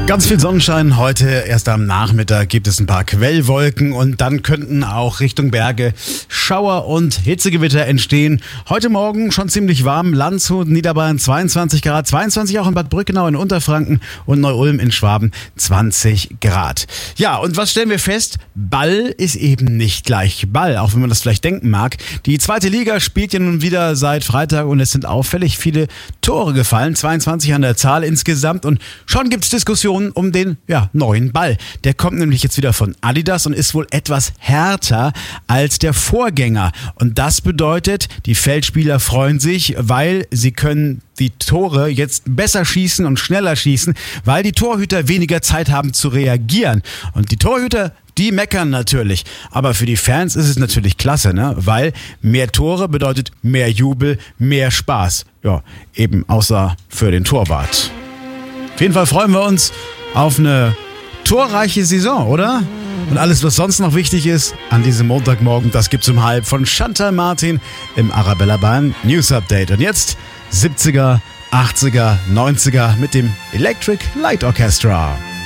Ganz viel Sonnenschein heute. Erst am Nachmittag gibt es ein paar Quellwolken und dann könnten auch Richtung Berge Schauer und Hitzegewitter entstehen. Heute Morgen schon ziemlich warm. Landshut, Niederbayern 22 Grad, 22 auch in Bad Brückenau in Unterfranken und Neu-Ulm in Schwaben 20 Grad. Ja, und was stellen wir fest? Ball ist eben nicht gleich Ball, auch wenn man das vielleicht denken mag. Die zweite Liga spielt ja nun wieder seit Freitag und es sind auffällig viele Tore gefallen. 22 an der Zahl insgesamt und schon gibt es Diskussionen um den neuen Ball. Der kommt nämlich jetzt wieder von Adidas und ist wohl etwas härter als der Vorgänger. Und das bedeutet, die Feldspieler freuen sich, weil sie können die Tore jetzt besser schießen und schneller schießen, weil die Torhüter weniger Zeit haben zu reagieren. Und die Torhüter, die meckern natürlich. Aber für die Fans ist es natürlich klasse, ne? Weil mehr Tore bedeutet mehr Jubel, mehr Spaß. Ja, eben außer für den Torwart. Auf jeden Fall freuen wir uns auf eine torreiche Saison, oder? Und alles, was sonst noch wichtig ist an diesem Montagmorgen, das gibt's um 12 von Chantal Martin im Arabella Bayern News Update. Und jetzt 70er, 80er, 90er mit dem Electric Light Orchestra.